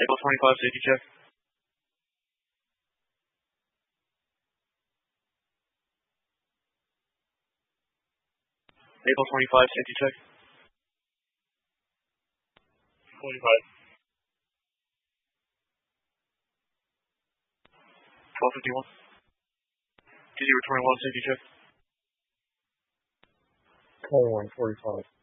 April 25, safety check. April 25, safety check. 25. 1251. TZ 21, safety check. 2145.